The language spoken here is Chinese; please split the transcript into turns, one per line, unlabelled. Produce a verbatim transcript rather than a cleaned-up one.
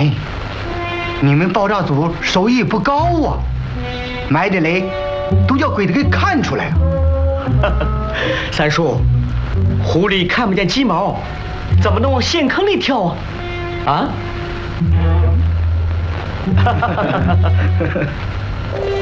哎，你们爆炸组手艺不高啊，埋的雷都叫鬼子给看出来了。
三叔，狐狸看不见鸡毛，怎么能往陷坑里跳啊？啊？